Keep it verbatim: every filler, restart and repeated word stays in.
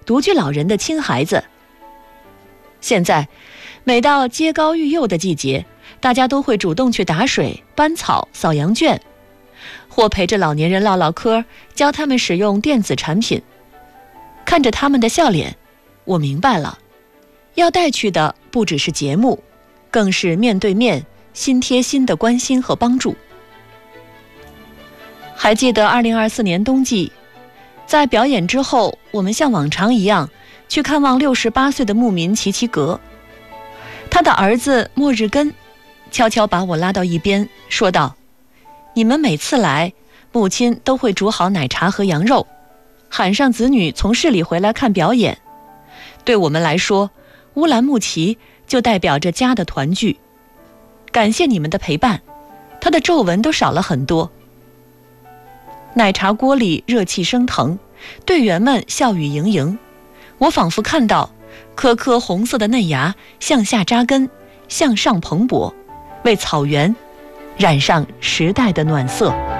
独居老人的亲孩子。现在每到揭膏育幼的季节，大家都会主动去打水、搬草、扫羊圈，或陪着老年人唠唠嗑，教他们使用电子产品。看着他们的笑脸，我明白了，要带去的不只是节目，更是面对面、心贴心的关心和帮助。还记得二零二四年冬季，在表演之后，我们像往常一样去看望六十八岁的牧民齐齐格。他的儿子末日根悄悄把我拉到一边，说道：你们每次来，母亲都会煮好奶茶和羊肉，喊上子女从市里回来看表演。对我们来说，乌兰牧骑就代表着家的团聚。感谢你们的陪伴，他的皱纹都少了很多。奶茶锅里热气升腾，队员们笑语盈盈，我仿佛看到颗颗红色的嫩芽向下扎根，向上蓬勃，为草原染上时代的暖色。